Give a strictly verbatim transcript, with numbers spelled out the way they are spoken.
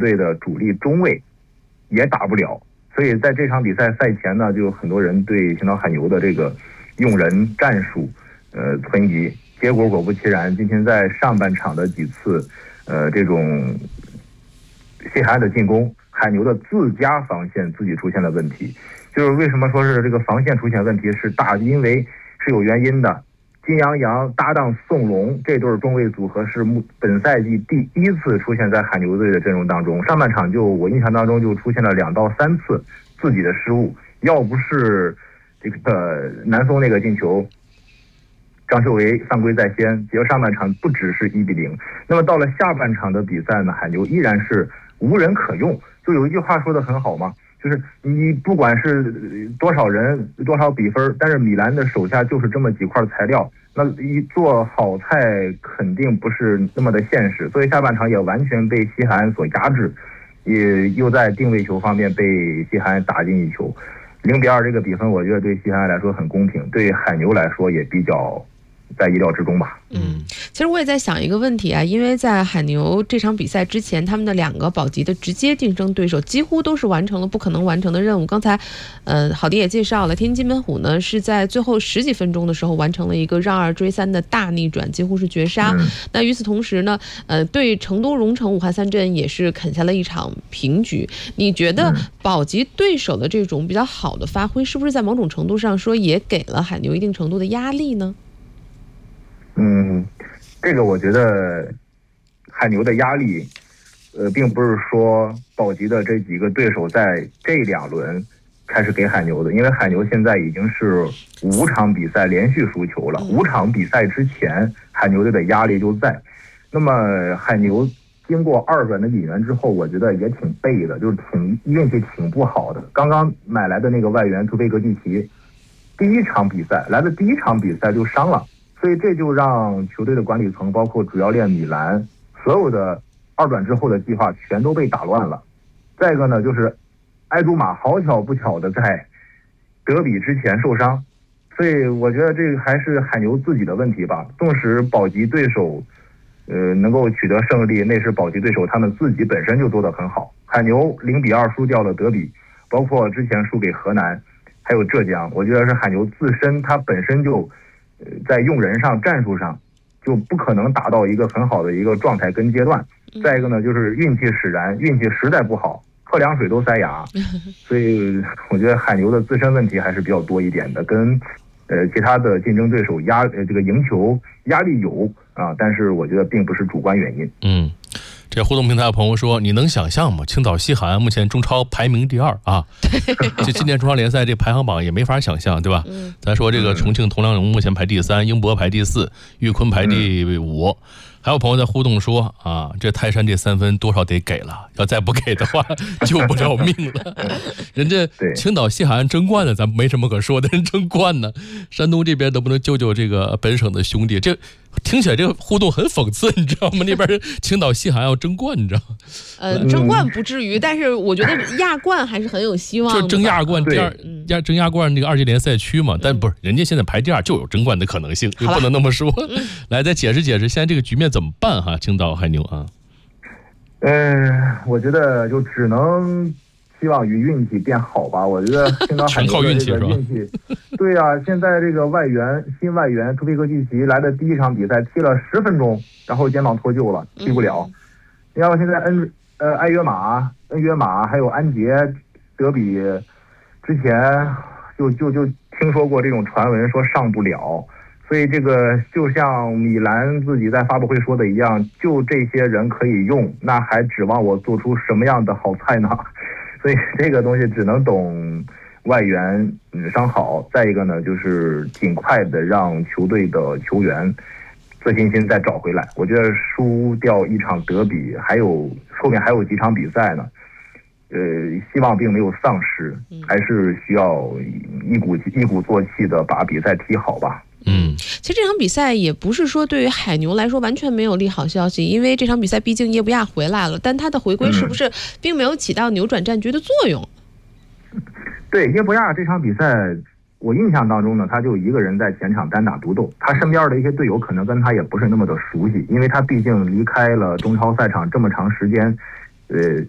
队的主力中卫也打不了，所以在这场比赛赛前呢，就有很多人对青岛海牛的这个用人战术呃存疑。结果果不其然，今天在上半场的几次呃这种西海岸的进攻，海牛的自家防线自己出现了问题。就是为什么说是这个防线出现问题，是大因为是有原因的。金洋洋搭档宋龙这对中卫组合是本赛季第一次出现在海牛队的阵容当中，上半场就我印象当中就出现了两到三次自己的失误，要不是这个南松那个进球，张秀维犯规在先，结果上半场不只是一比零。那么到了下半场的比赛呢，海牛依然是无人可用。就有一句话说的很好嘛，就是你不管是多少人多少比分，但是米兰的手下就是这么几块材料，那一做好菜肯定不是那么的现实。所以下半场也完全被西海岸所压制，也又在定位球方面被西海岸打进一球。零比二这个比分，我觉得对西海岸来说很公平，对海牛来说也比较在意料之中吧。 嗯，其实我也在想一个问题啊，因为在海牛这场比赛之前，他们的两个保级的直接竞争对手几乎都是完成了不可能完成的任务。刚才，呃，郝迪也介绍了，天津津门虎呢是在最后十几分钟的时候完成了一个让二追三的大逆转，几乎是绝杀。嗯、那与此同时呢，呃，对成都蓉城武汉三镇也是啃下了一场平局。你觉得保级对手的这种比较好的发挥，是不是在某种程度上说也给了海牛一定程度的压力呢？ 嗯，这个我觉得海牛的压力，呃，并不是说保级的这几个对手在这两轮开始给海牛的，因为海牛现在已经是五场比赛连续输球了。五场比赛之前，海牛队的压力就在。那么海牛经过二轮的引援之后，我觉得也挺背的，就是挺运气挺不好的。刚刚买来的那个外援图菲格季奇，第一场比赛来的第一场比赛就伤了。所以这就让球队的管理层，包括主教练米兰，所有的二转之后的计划全都被打乱了。再一个呢，就是埃祖马好巧不巧的在德比之前受伤，所以我觉得这个还是海牛自己的问题吧。纵使保级对手，呃，能够取得胜利，那是保级对手他们自己本身就做得很好。海牛零比二输掉了德比，包括之前输给河南，还有浙江，我觉得是海牛自身它本身就。在用人上战术上就不可能达到一个很好的一个状态跟阶段。再一个呢，就是运气使然，运气实在不好，喝凉水都塞牙。所以我觉得海牛的自身问题还是比较多一点的，跟呃其他的竞争对手压呃这个赢球压力有啊，但是我觉得并不是主观原因。 嗯。这互动平台的朋友说：“你能想象吗？青岛西海岸目前中超排名第二啊！这今年中超联赛这排行榜也没法想象，对吧？嗯、咱说这个重庆铜梁龙目前排第三，英博排第四，裕昆排第五。嗯、还有朋友在互动说啊，这泰山这三分多少得给了，要再不给的话救不了命了。人家青岛西海岸争冠呢，咱没什么可说的，人争冠呢，山东这边能不能救救这个本省的兄弟？这。”听起来这个互动很讽刺，你知道吗？那边青岛西海岸要争冠，你知道吗？ 呃，争冠不至于，但是我觉得亚冠还是很有希望的。 就争亚冠第二，亚争亚冠这个二级联赛区嘛，但不是人家现在排第二就有争冠的可能性，就不能那么说。来，再解释解释，现在这个局面怎么办哈？青岛海牛啊， 嗯，我觉得就只能。希望于运气变好吧，我觉得青岛海牛的这个运气，对呀、啊，现在这个外援新外援图菲格季奇来的第一场比赛踢了十分钟，然后肩膀脱臼了，踢不了。然后现在恩呃埃约马、恩约马还有安杰德比之前就就就听说过这种传闻说上不了，所以这个就像米兰自己在发布会说的一样，就这些人可以用，那还指望我做出什么样的好菜呢？所以这个东西只能等外援伤好，再一个呢，就是尽快的让球队的球员自信心再找回来。我觉得输掉一场德比，还有后面还有几场比赛呢，呃，希望并没有丧失，还是需要一鼓一鼓作气的把比赛踢好吧。 嗯，其实这场比赛也不是说对于海牛来说完全没有利好消息，因为这场比赛毕竟耶布亚回来了，但他的回归是不是并没有起到扭转战局的作用？ 嗯、对，耶布亚这场比赛，我印象当中呢，他就一个人在前场单打独斗，他身边的一些队友可能跟他也不是那么的熟悉，因为他毕竟离开了中超赛场这么长时间，呃，